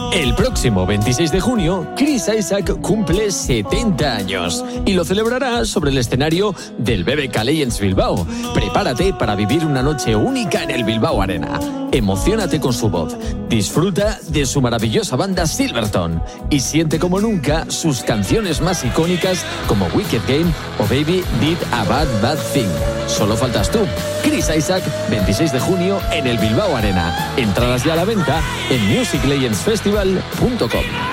El próximo 26 de junio, Chris Isaak cumple 70 años y lo celebrará sobre el escenario del BBK Legends Bilbao. Prepárate para vivir una noche única en el Bilbao Arena. Emociónate con su voz, disfruta de su maravillosa banda Silvertone y siente como nunca sus canciones más icónicas como Wicked Game o Baby Did a Bad Bad Thing. Solo faltas tú. Chris Isaak, 26 de junio en el Bilbao Arena. Entradas ya a la venta en musiclegendsfestival.com.